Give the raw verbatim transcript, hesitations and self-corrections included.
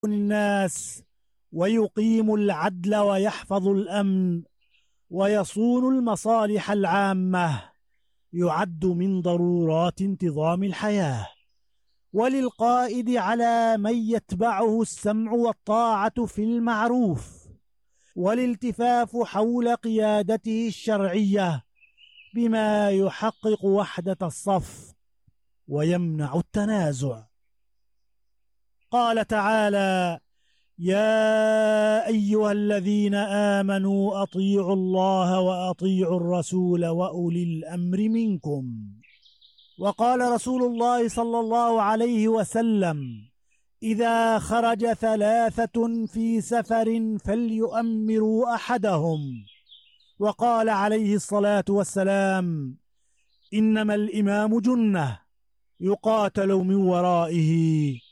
الناس ويقيم العدل ويحفظ الأمن ويصون المصالح العامة يعد من ضرورات انتظام الحياة. وللقائد على من يتبعه السمع والطاعة في المعروف، والالتفاف حول قيادته الشرعية بما يحقق وحدة الصف ويمنع التنازع. قال تعالى: يا أيها الذين آمنوا أطيعوا الله وأطيعوا الرسول وأولي الأمر منكم. وقال رسول الله صلى الله عليه وسلم: إذا خرج ثلاثة في سفر فليؤمروا أحدهم. وقال عليه الصلاة والسلام: إنما الإمام جنة يقاتل من ورائه